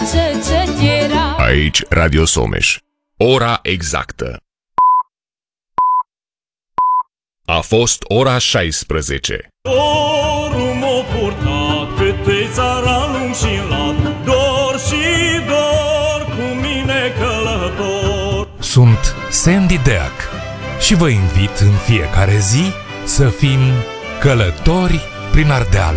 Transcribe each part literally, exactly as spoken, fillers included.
Aici Radio Someș. Ora exactă. A fost ora șaisprezece. Dorul m-a purtat pe țara lung și lat, dor și dor cu mine călător. Sunt Sandy Deac și vă invit în fiecare zi să fim călători prin Ardeal.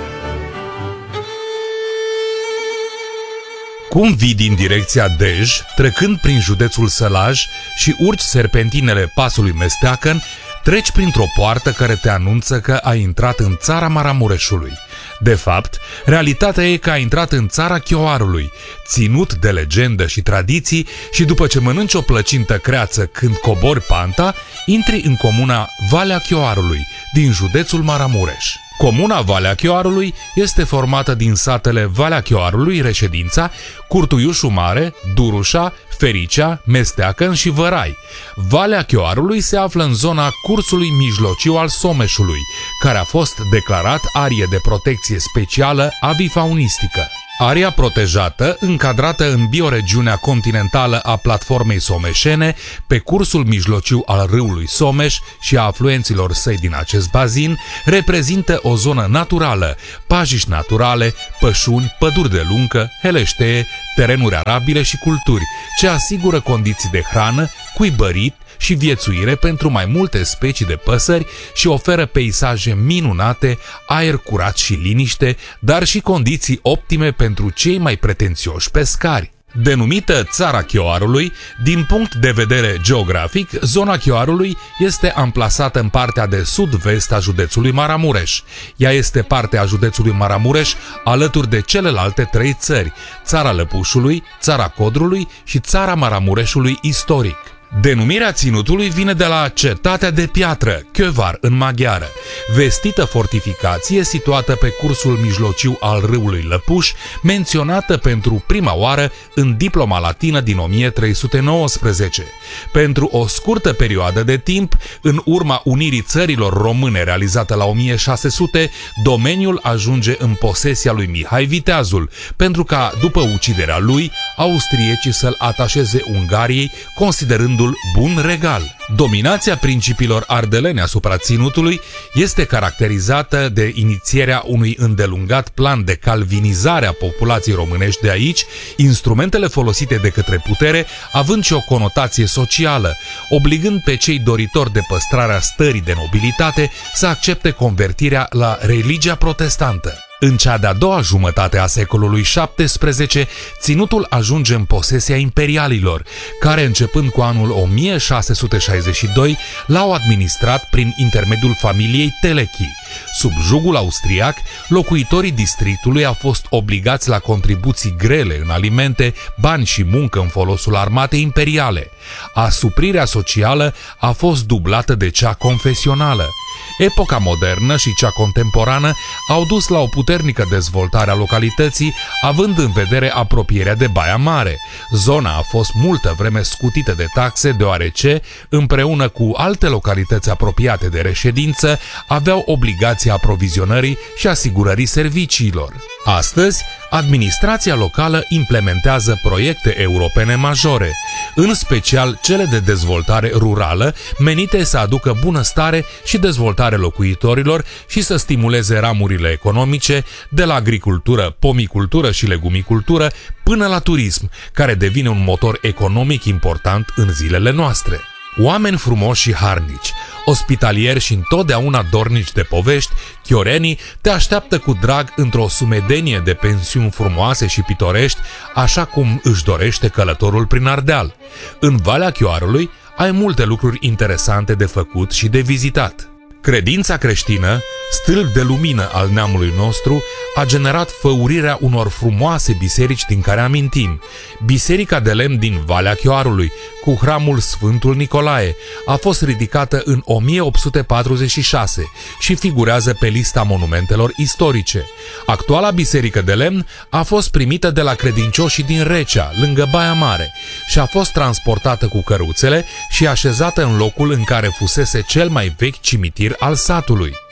Cum vii din direcția Dej, trecând prin județul Sălaj și urci serpentinele pasului Mesteacăn, treci printr-o poartă care te anunță că ai intrat în țara Maramureșului. De fapt, realitatea e că ai intrat în țara Chioarului, ținut de legendă și tradiții, și după ce mănânci o plăcintă creață când cobori panta, intri în comuna Valea Chioarului, din județul Maramureș. Comuna Valea Chioarului este formată din satele Valea Chioarului, Reședința, Curtuiușul Mare, Durușa, Fericea, Mesteacăn și Vărai. Valea Chioarului se află în zona cursului mijlociu al Someșului, care a fost declarat arie de protecție specială avifaunistică. Aria protejată, încadrată în bioregiunea continentală a platformei someșene, pe cursul mijlociu al râului Someș și a afluenților săi din acest bazin, reprezintă o zonă naturală, pajiști naturale, pășuni, păduri de luncă, heleștee, terenuri arabile și culturi, ce asigură condiții de hrană, cuibărit și viețuire pentru mai multe specii de păsări și oferă peisaje minunate, aer curat și liniște, dar și condiții optime pentru cei mai pretențioși pescari. Denumită Țara Chioarului, din punct de vedere geografic, zona Chioarului este amplasată în partea de sud-vest a județului Maramureș. Ea este parte a județului Maramureș alături de celelalte trei țări, Țara Lăpușului, Țara Codrului și Țara Maramureșului istoric. Denumirea ținutului vine de la Cetatea de Piatră, Kővar în maghiară, vestită fortificație situată pe cursul mijlociu al râului Lăpuș, menționată pentru prima oară în diploma latină din o mie trei sute nouăsprezece. Pentru o scurtă perioadă de timp, în urma unirii țărilor române realizată la o mie șase sute, domeniul ajunge în posesia lui Mihai Viteazul, pentru ca, după uciderea lui, austriecii să-l atașeze Ungariei, considerându-l bun regal. Dominația principiilor ardelene asupra ținutului este caracterizată de inițierea unui îndelungat plan de calvinizare a populației românești de aici, instrumentele folosite de către putere având și o conotație socială, obligând pe cei doritori de păstrarea stării de nobilitate să accepte convertirea la religia protestantă. În cea de-a doua jumătate a secolului șaptesprezece, ținutul ajunge în posesia imperialilor, care, începând cu anul o mie șase sute șaizeci și doi, l-au administrat prin intermediul familiei Telechi. Sub jugul austriac, locuitorii districtului au fost obligați la contribuții grele în alimente, bani și muncă în folosul armatei imperiale. Asuprirea socială a fost dublată de cea confesională. Epoca modernă și cea contemporană au dus la o puternică dezvoltare a localității, având în vedere apropierea de Baia Mare. Zona a fost multă vreme scutită de taxe, deoarece, împreună cu alte localități apropiate de reședință, aveau obligația aprovizionării și asigurării serviciilor. Astăzi, administrația locală implementează proiecte europene majore, în special cele de dezvoltare rurală, menite să aducă bunăstare și dezvoltare locuitorilor și să stimuleze ramurile economice, de la agricultură, pomicultură și legumicultură, până la turism, care devine un motor economic important în zilele noastre. Oameni frumoși și harnici, ospitalieri și întotdeauna dornici de povești, chiorenii te așteaptă cu drag într-o sumedenie de pensiuni frumoase și pitorești, așa cum își dorește călătorul prin Ardeal. În Valea Chioarului ai multe lucruri interesante de făcut și de vizitat. Credința creștină, stâlp de lumină al neamului nostru, a generat făurirea unor frumoase biserici din care amintim. Biserica de lemn din Valea Chioarului, cu hramul Sfântul Nicolae, a fost ridicată în o mie opt sute patruzeci și șase și figurează pe lista monumentelor istorice. Actuala biserică de lemn a fost primită de la credincioșii din Recea, lângă Baia Mare, și a fost transportată cu căruțele și așezată în locul în care fusese cel mai vechi cimitir al satului.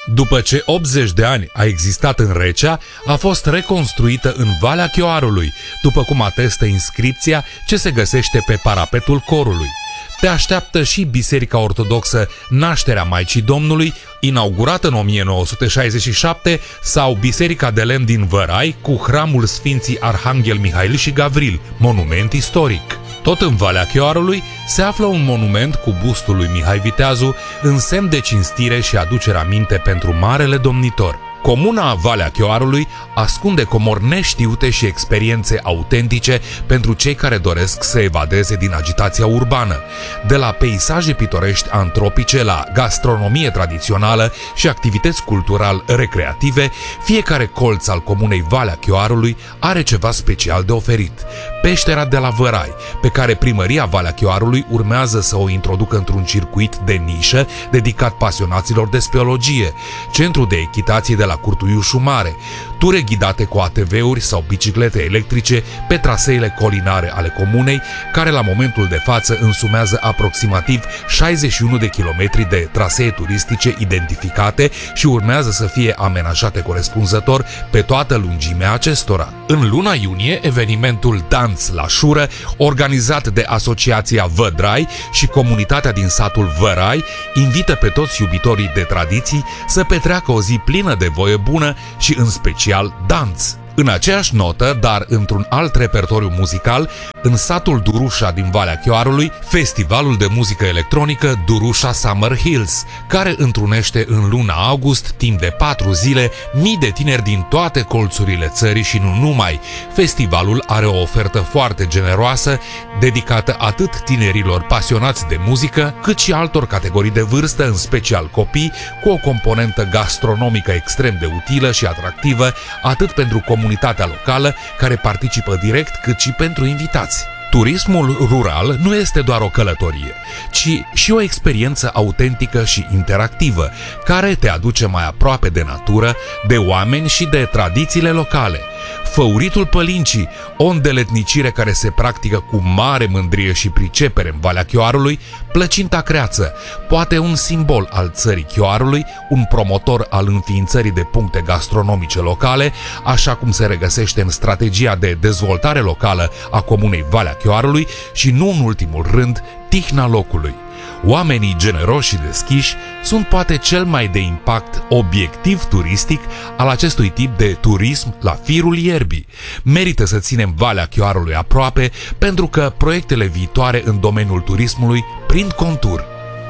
După ce optzeci de ani a existat în Recea, a fost reconstruită în Valea Chioarului, după cum atestă inscripția ce se găsește pe parapetul corului. Te așteaptă și Biserica Ortodoxă Nașterea Maicii Domnului, inaugurată în o mie nouă sute șaizeci și șapte, sau Biserica de Lemn din Vărai, cu hramul Sfinții Arhanghel Mihail și Gavril, monument istoric. Tot în Valea Chioarului se află un monument cu bustul lui Mihai Viteazu, în semn de cinstire și aducere aminte pentru marele domnitor. Comuna Valea Chioarului ascunde comori neștiute și experiențe autentice pentru cei care doresc să evadeze din agitația urbană. De la peisaje pitorești antropice la gastronomie tradițională și activități cultural-recreative, fiecare colț al comunei Valea Chioarului are ceva special de oferit. Peștera de la Vărai, pe care primăria Valea Chioarului urmează să o introducă într-un circuit de nișă dedicat pasionaților de speologie, centru de echitație de la Curtuiușul Mare, ture ghidate cu A T V-uri sau biciclete electrice pe traseele colinare ale comunei, care la momentul de față însumează aproximativ șaizeci și unu de kilometri de trasee turistice identificate și urmează să fie amenajate corespunzător pe toată lungimea acestora. În luna iunie, evenimentul Dans la Șură, organizat de Asociația Vădrai și comunitatea din satul Vărai, invită pe toți iubitorii de tradiții să petreacă o zi plină de voie bună și în special dans. În aceeași notă, dar într-un alt repertoriu muzical, în satul Durușa din Valea Chioarului, festivalul de muzică electronică Durușa Summer Hills, care întrunește în luna august, timp de patru zile, mii de tineri din toate colțurile țării și nu numai. Festivalul are o ofertă foarte generoasă, dedicată atât tinerilor pasionați de muzică, cât și altor categorii de vârstă, în special copii, cu o componentă gastronomică extrem de utilă și atractivă, atât pentru comunitatea locală, care participă direct, cât și pentru invitați. Turismul rural nu este doar o călătorie, ci și o experiență autentică și interactivă, care te aduce mai aproape de natură, de oameni și de tradițiile locale. Făuritul Pălincii, o îndeletnicire care se practică cu mare mândrie și pricepere în Valea Chioarului, plăcinta creață, poate un simbol al țării Chioarului, un promotor al înființării de puncte gastronomice locale, așa cum se regăsește în strategia de dezvoltare locală a comunei Valea Chioarului și, nu în ultimul rând, tihna locului. Oamenii generoși și deschiși sunt poate cel mai de impact obiectiv turistic al acestui tip de turism la firul ierbii. Merită să ținem Valea Chioarului aproape, pentru că proiectele viitoare în domeniul turismului prind contur.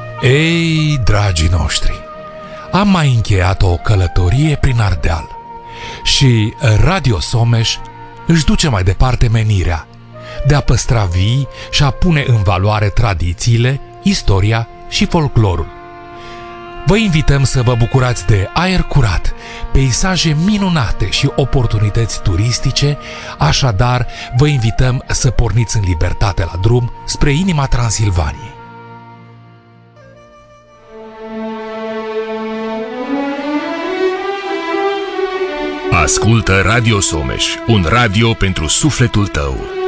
Ei, dragii noștri, am mai încheiat o călătorie prin Ardeal și Radio Someș își duce mai departe menirea de a păstra vii și a pune în valoare tradițiile, istoria și folclorul. Vă invităm să vă bucurați de aer curat, peisaje minunate și oportunități turistice, așadar vă invităm să porniți în libertate la drum spre inima Transilvaniei. Ascultă Radio Someș, un radio pentru sufletul tău.